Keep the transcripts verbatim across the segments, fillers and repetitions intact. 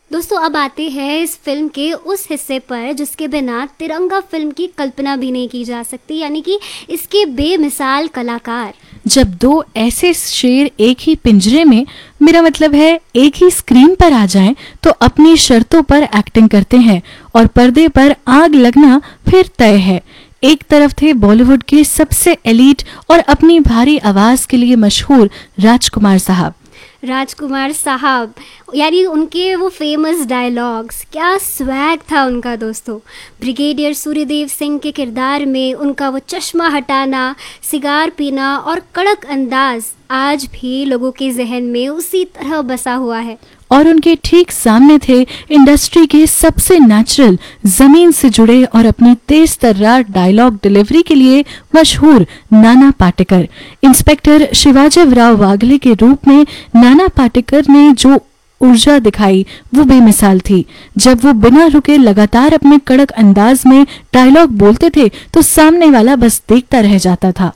दोस्तों अब आते हैं इस फिल्म के उस हिस्से पर जिसके बिना तिरंगा फिल्म की कल्पना भी नहीं की जा सकती, यानी कि इसके बेमिसाल कलाकार। जब दो ऐसे शेर एक ही पिंजरे में, मेरा मतलब है एक ही स्क्रीन पर आ जाएं, तो अपनी शर्तों पर एक्टिंग करते हैं और पर्दे पर आग लगना फिर तय है। एक तरफ थे बॉलीवुड के सबसे एलीट और अपनी भारी आवाज के लिए मशहूर राजकुमार साहब राजकुमार साहब यानी उनके वो फेमस डायलॉग्स, क्या स्वैग था उनका दोस्तों। ब्रिगेडियर सूर्यदेव सिंह के किरदार में उनका वो चश्मा हटाना, सिगार पीना और कड़क अंदाज आज भी लोगों के जहन में उसी तरह बसा हुआ है। और उनके ठीक सामने थे इंडस्ट्री के सबसे नेचुरल, जमीन से जुड़े और अपनी तेज तर्रार डायलॉग डिलीवरी के लिए मशहूर नाना पाटेकर। इंस्पेक्टर शिवाजीराव वागले के रूप में नाना पाटेकर ने जो ऊर्जा दिखाई वो बेमिसाल थी। जब वो बिना रुके लगातार अपने कड़क अंदाज में डायलॉग बोलते थे तो सामने वाला बस देखता रह जाता था।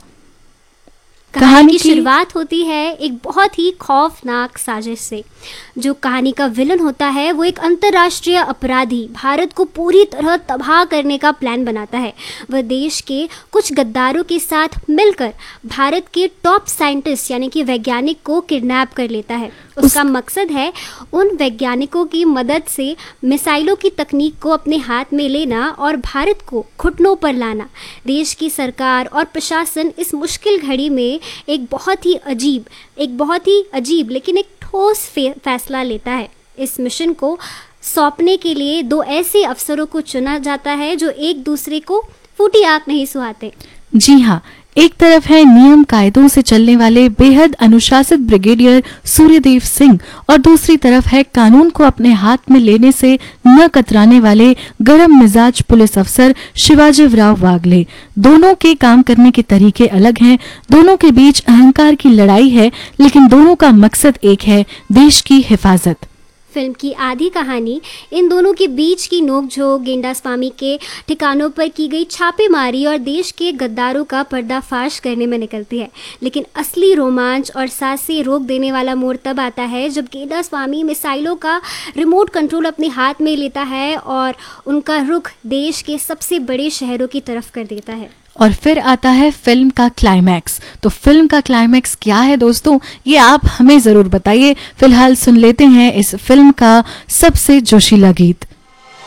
कहानी की शुरुआत होती है एक बहुत ही खौफनाक साजिश से। जो कहानी का विलन होता है वो एक अंतर्राष्ट्रीय अपराधी भारत को पूरी तरह तबाह करने का प्लान बनाता है। वह देश के कुछ गद्दारों के साथ मिलकर भारत के टॉप साइंटिस्ट यानी कि वैज्ञानिक को किडनैप कर लेता है। उसका उस... मकसद है उन वैज्ञानिकों की मदद से मिसाइलों की तकनीक को अपने हाथ में लेना और भारत को घुटनों पर लाना। देश की सरकार और प्रशासन इस मुश्किल घड़ी में एक बहुत ही अजीब एक बहुत ही अजीब लेकिन एक ठोस फैसला लेता है। इस मिशन को सौंपने के लिए दो ऐसे अफसरों को चुना जाता है जो एक दूसरे को फूटी आंख नहीं सुहाते। जी हाँ, एक तरफ है नियम कायदों से चलने वाले बेहद अनुशासित ब्रिगेडियर सूर्यदेव सिंह और दूसरी तरफ है कानून को अपने हाथ में लेने से न कतराने वाले गरम मिजाज पुलिस अफसर शिवाजीराव वागले। दोनों के काम करने के तरीके अलग हैं, दोनों के बीच अहंकार की लड़ाई है, लेकिन दोनों का मकसद एक है, देश की हिफाजत। फिल्म की आधी कहानी इन दोनों के बीच की नोकझोंक, गेंडा स्वामी के ठिकानों पर की गई छापेमारी और देश के गद्दारों का पर्दाफाश करने में निकलती है। लेकिन असली रोमांच और सांसें रोक देने वाला मोड़ तब आता है जब गेंडा स्वामी मिसाइलों का रिमोट कंट्रोल अपने हाथ में लेता है और उनका रुख देश के सबसे बड़े शहरों की तरफ कर देता है। और फिर आता है फिल्म का क्लाइमैक्स। तो फिल्म का क्लाइमैक्स क्या है दोस्तों, ये आप हमें जरूर बताइए। फिलहाल सुन लेते हैं इस फिल्म का सबसे जोशीला गीत।